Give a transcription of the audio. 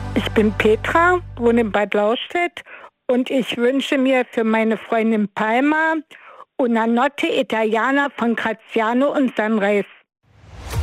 Ich bin Petra, wohne in Bad Lauchstädt und ich wünsche mir für meine Freundin Palma Una Notte Italiana von Graziano und Sunrise.